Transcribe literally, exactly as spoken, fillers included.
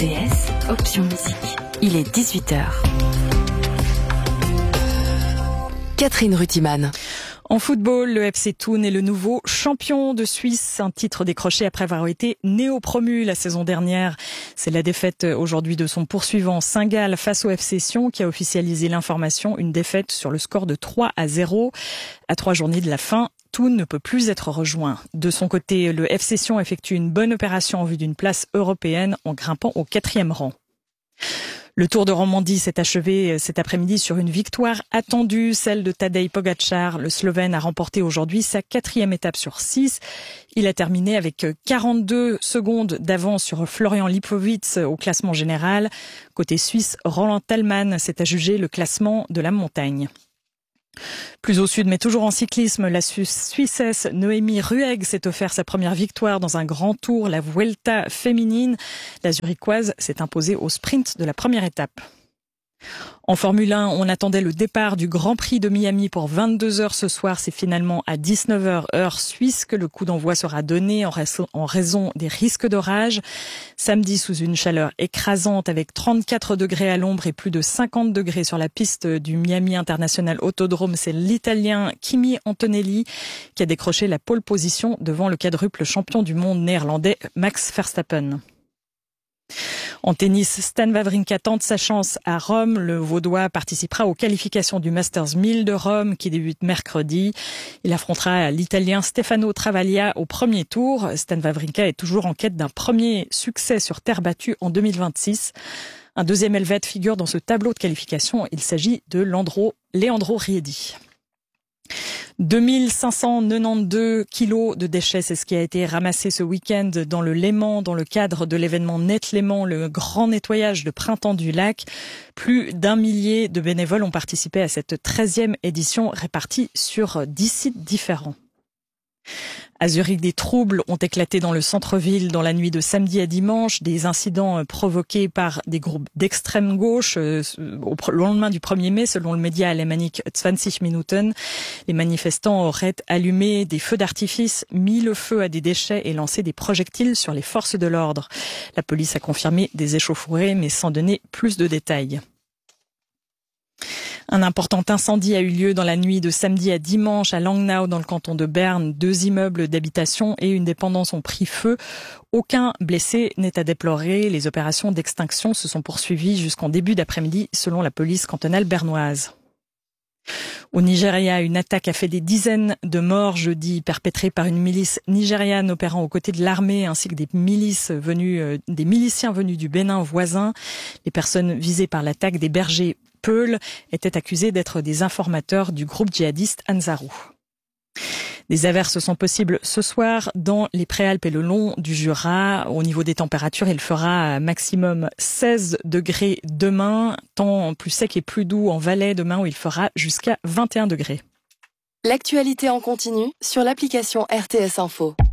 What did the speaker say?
T S, option musique. Il est dix-huit heures. Catherine Rutiman. En football, le F C Thun est le nouveau champion de Suisse, un titre décroché après avoir été néo-promu la saison dernière. C'est la défaite aujourd'hui de son poursuivant Saint-Gall face au F C Sion qui a officialisé l'information, une défaite sur le score de trois à zéro. À trois journées de la fin, Thun ne peut plus être rejoint. De son côté, le F C Sion effectue une bonne opération en vue d'une place européenne en grimpant au quatrième rang. Le Tour de Romandie s'est achevé cet après-midi sur une victoire attendue, celle de Tadej Pogačar. Le Slovène a remporté aujourd'hui sa quatrième étape sur six. Il a terminé avec quarante-deux secondes d'avance sur Florian Lipowitz au classement général. Côté suisse, Roland Thalmann s'est adjugé le classement de la montagne. Plus au sud, mais toujours en cyclisme, la Suissesse Noémie Ruegg s'est offert sa première victoire dans un grand tour, la Vuelta féminine. La Zurichoise s'est imposée au sprint de la première étape. En Formule un, on attendait le départ du Grand Prix de Miami pour vingt-deux heures ce soir. C'est finalement à dix-neuf heures heure suisse que le coup d'envoi sera donné en raison, en raison des risques d'orage. Samedi, sous une chaleur écrasante avec trente-quatre degrés à l'ombre et plus de cinquante degrés sur la piste du Miami International Autodrome, c'est l'Italien Kimi Antonelli qui a décroché la pole position devant le quadruple champion du monde néerlandais Max Verstappen. En tennis, Stan Wawrinka tente sa chance à Rome. Le Vaudois participera aux qualifications du Masters mille de Rome qui débute mercredi. Il affrontera l'Italien Stefano Travaglia au premier tour. Stan Wawrinka est toujours en quête d'un premier succès sur terre battue en deux mille vingt-six. Un deuxième Helvète figure dans ce tableau de qualification. Il s'agit de Leandro, Leandro Riedi. deux mille cinq cent quatre-vingt-douze kilos de déchets, c'est ce qui a été ramassé ce week-end dans le Léman, dans le cadre de l'événement Net Léman, le grand nettoyage de printemps du lac. Plus d'un millier de bénévoles ont participé à cette treizième édition répartie sur dix sites différents. À Zurich, des troubles ont éclaté dans le centre-ville dans la nuit de samedi à dimanche. Des incidents provoqués par des groupes d'extrême gauche au lendemain du premier mai, selon le média alémanique vingt Minuten. Les manifestants auraient allumé des feux d'artifice, mis le feu à des déchets et lancé des projectiles sur les forces de l'ordre. La police a confirmé des échauffourées, mais sans donner plus de détails. Un important incendie a eu lieu dans la nuit de samedi à dimanche à Langnau, dans le canton de Berne. Deux immeubles d'habitation et une dépendance ont pris feu. Aucun blessé n'est à déplorer. Les opérations d'extinction se sont poursuivies jusqu'en début d'après-midi, selon la police cantonale bernoise. Au Nigeria, une attaque a fait des dizaines de morts jeudi, perpétrée par une milice nigériane opérant aux côtés de l'armée ainsi que des milices venues, euh, des miliciens venus du Bénin voisin. Les personnes visées par l'attaque, des bergers Peul, étaient accusés d'être des informateurs du groupe djihadiste Ansarou. Des averses sont possibles ce soir dans les Préalpes et le long du Jura. Au niveau des températures, il fera maximum seize degrés demain, temps plus sec et plus doux en Valais demain où il fera jusqu'à vingt et un degrés. L'actualité en continu sur l'application R T S Info.